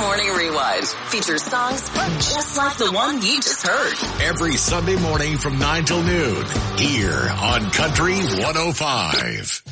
Morning Rewind features songs just like the one you just heard. Every Sunday morning from 9 till noon here on Country 105.